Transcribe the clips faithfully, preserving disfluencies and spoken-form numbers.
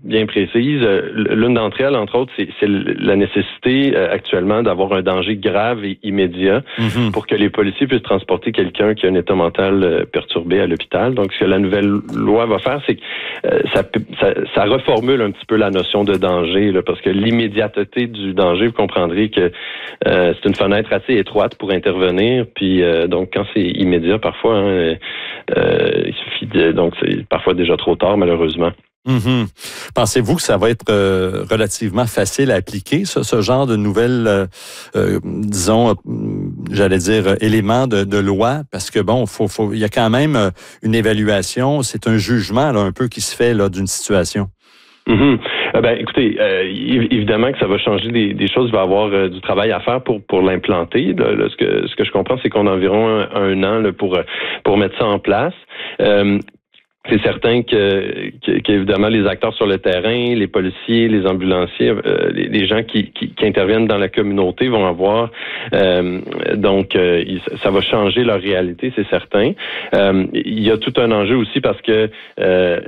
bien précises. L'une d'entre elles, entre autres, c'est, c'est la nécessité euh, actuellement d'avoir un danger grave et immédiat mm-hmm. pour que les policiers puissent transporter quelqu'un qui a un état mental euh, perturbé à l'hôpital. Donc, ce que la nouvelle loi va faire, c'est que euh, ça, ça, ça reformule un petit peu la notion de danger, là, parce que l'immédiateté du danger, vous comprendrez que euh, c'est une fenêtre assez étroite pour intervenir. Puis, euh, donc, quand c'est immédiat, parfois, hein, euh, il suffit de... Donc, c'est parfois déjà trop tard, malheureusement. Mm-hmm. Pensez-vous que ça va être euh, relativement facile à appliquer, ça, ce genre de nouvelles, euh, euh, disons, euh, j'allais dire, éléments de, de loi? Parce que, bon, faut, faut, il y a quand même une évaluation, c'est un jugement là, un peu qui se fait là, d'une situation. Mm-hmm. Euh, ben, écoutez, euh, évidemment que ça va changer des, des choses. Il va y avoir euh, du travail à faire pour pour l'implanter. Là, là, ce que ce que je comprends, c'est qu'on a environ un, un an là, pour pour mettre ça en place. Euh, C'est certain que, que, qu'évidemment, les acteurs sur le terrain, les policiers, les ambulanciers, euh, les, les gens qui, qui, qui interviennent dans la communauté vont avoir... Euh, donc, euh, ça va changer leur réalité, c'est certain. Euh, il y a tout un enjeu aussi parce que euh,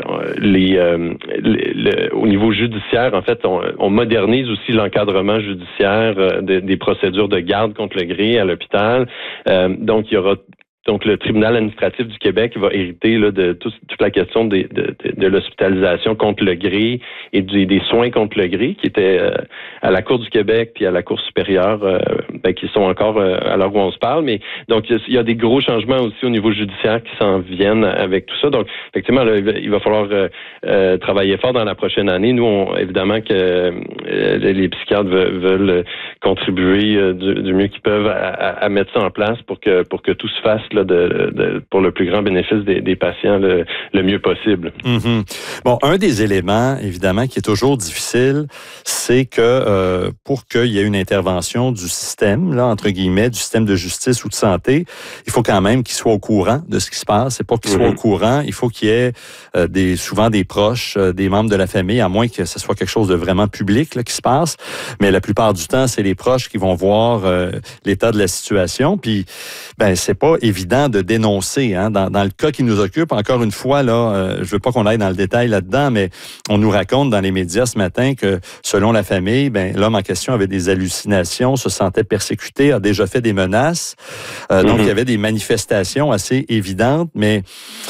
les, euh, les, le, au niveau judiciaire, en fait, on, on modernise aussi l'encadrement judiciaire euh, de, des procédures de garde contre le gré à l'hôpital. Euh, donc, il y aura... Donc, le tribunal administratif du Québec va hériter là, de tout, toute la question des, de, de, de l'hospitalisation contre le gré et du, des soins contre le gré qui étaient euh, à la Cour du Québec puis à la Cour supérieure, euh, ben, qui sont encore euh, à l'heure où on se parle. Mais donc, il y a des gros changements aussi au niveau judiciaire qui s'en viennent avec tout ça. Donc, effectivement, là, il va falloir euh, euh, travailler fort dans la prochaine année. Nous, on, évidemment que euh, les psychiatres veulent, veulent contribuer euh, du, du mieux qu'ils peuvent à, à, à mettre ça en place pour que pour que tout se fasse là, de, de, pour le plus grand bénéfice des, des patients le, le mieux possible. Mm-hmm. Bon, un des éléments, évidemment, qui est toujours difficile, c'est que euh, pour qu'il y ait une intervention du système, là, entre guillemets, du système de justice ou de santé, il faut quand même qu'il soit au courant de ce qui se passe. C'est pas qu'il mm-hmm. soit au courant, il faut qu'il y ait euh, des, souvent des proches, euh, des membres de la famille, à moins que ce soit quelque chose de vraiment public là, qui se passe. Mais la plupart du temps, c'est les proches qui vont voir euh, l'état de la situation. Puis, ben, c'est pas évident de dénoncer. Hein. Dans, dans le cas qui nous occupe, encore une fois, là, euh, je veux pas qu'on aille dans le détail là-dedans, mais on nous raconte dans les médias ce matin que, selon la famille, ben, l'homme en question avait des hallucinations, se sentait persécuté, a déjà fait des menaces. Euh, mm-hmm. Donc, il y avait des manifestations assez évidentes, mais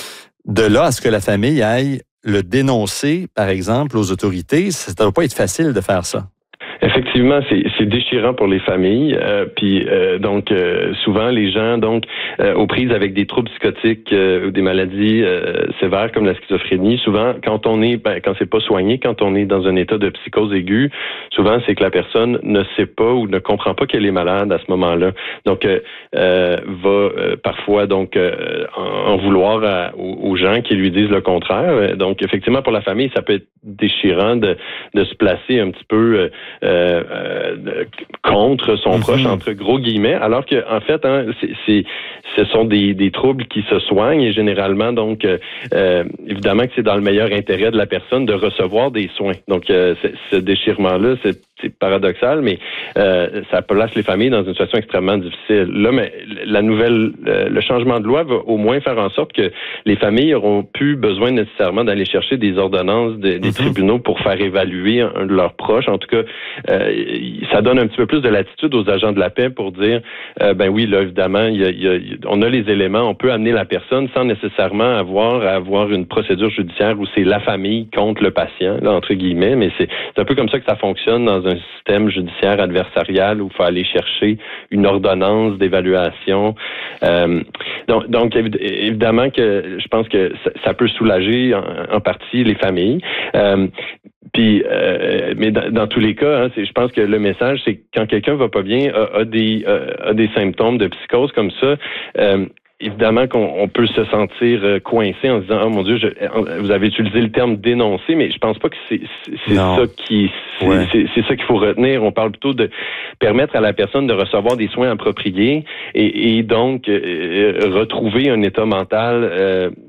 de là à ce que la famille aille le dénoncer, par exemple, aux autorités, ça ne doit pas être facile de faire ça. Effectivement, c'est, c'est déchirant pour les familles. Euh, puis euh, donc euh, souvent les gens donc euh, aux prises avec des troubles psychotiques euh, ou des maladies euh, sévères comme la schizophrénie, souvent quand on est ben, quand c'est pas soigné, quand on est dans un état de psychose aiguë, souvent c'est que la personne ne sait pas ou ne comprend pas qu'elle est malade à ce moment-là. Donc euh, euh, va euh, parfois donc euh, en, en vouloir à, aux, aux gens qui lui disent le contraire. Donc effectivement pour la famille, ça peut être déchirant de de se placer un petit peu euh, Euh, euh, contre son mm-hmm. proche, entre gros guillemets, alors que en fait, hein, c'est, c'est, ce sont des, des troubles qui se soignent et généralement, donc, euh, évidemment que c'est dans le meilleur intérêt de la personne de recevoir des soins. Donc, euh, ce déchirement-là, c'est c'est paradoxal, mais euh, ça place les familles dans une situation extrêmement difficile. Là, mais la nouvelle, le, le changement de loi va au moins faire en sorte que les familles auront plus besoin nécessairement d'aller chercher des ordonnances de, des mm-hmm. tribunaux pour faire évaluer un de leurs proches. En tout cas, euh, ça donne un petit peu plus de latitude aux agents de la paix pour dire, euh, ben oui, là, évidemment, il y a, il y a, on a les éléments, on peut amener la personne sans nécessairement avoir à avoir une procédure judiciaire où c'est la famille contre le patient, là, entre guillemets, mais c'est, c'est un peu comme ça que ça fonctionne dans un système judiciaire adversarial où il faut aller chercher une ordonnance d'évaluation. Euh, donc, donc, évidemment que je pense que ça, ça peut soulager en, en partie les familles. Euh, Puis, euh, mais dans, dans tous les cas, hein, c'est, je pense que le message, c'est que quand quelqu'un va pas bien, a, a des a, a des symptômes de psychose comme ça. Euh, Évidemment qu'on on peut se sentir coincé en se disant « Oh mon Dieu, je, vous avez utilisé le terme dénoncer », mais je pense pas que c'est, c'est ça qui c'est, ouais. c'est, c'est ça qu'il faut retenir. On parle plutôt de permettre à la personne de recevoir des soins appropriés et, et donc euh, retrouver un état mental euh,